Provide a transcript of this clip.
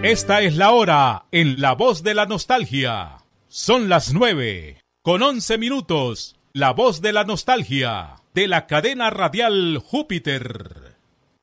Esta es la hora en La Voz de la Nostalgia. Son las 9:11. La Voz de la Nostalgia, de la cadena radial Júpiter.